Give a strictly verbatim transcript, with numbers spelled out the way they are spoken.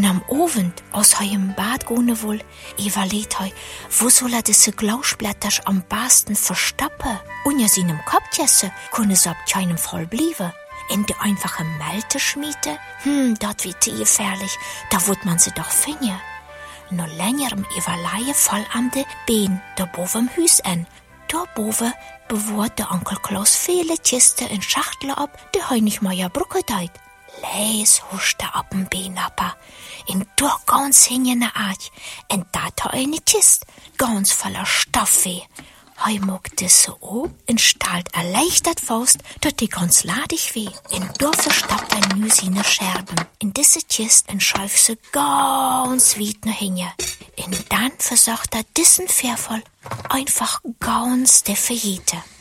Und am Abend, aus heim Bad gehen wohl, überlegt hei, wo soll er diese Glauschblätter am besten verstappen? Und ja seinem Kopfjesse kann es ab keinem Fall bleiben. In der einfache Melte schmiede? Hm, dat wird te gefährlich, da wird man sie doch finden. Noch längerem Überleihe fall am de Bein da boven im Hüs an. Da boven bewaart der Onkel Klaus viele Kisten in Schachtel ab, die heu nicht mal ja Brücke deit. Lees huschte ab dem Bein ab. In der ganz hingende Art. Und da eine Kiste, ganz voller Stoffweh. Hei mogt es so ob und stahlt erleichtert Faust, dort die ganz ladig weh. In der verstappt ein Nü seine Scherben. In diese Kiste und schäuf sie ganz weit nach hinten. Und dann versorgt er diesen Pferdvoll einfach ganz der Verjete.